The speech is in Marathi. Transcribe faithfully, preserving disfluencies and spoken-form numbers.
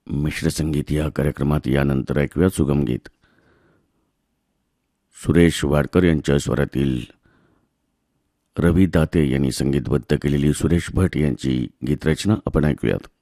मिश्र संगीत या कार्यक्रमात यानंतर ऐकूया सुगम गीत. सुरेश वाडकर यांच्या स्वरातील रवी दाते यांनी संगीतबद्ध केलेली सुरेश भट यांची गीतरचना आपण ऐकूयात.